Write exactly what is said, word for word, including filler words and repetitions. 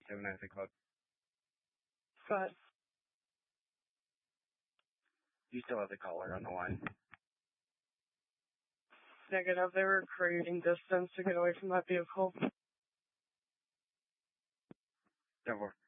seven nine six Club. But You still have the caller on the line. negative, they were creating distance to get away from that vehicle. Devil.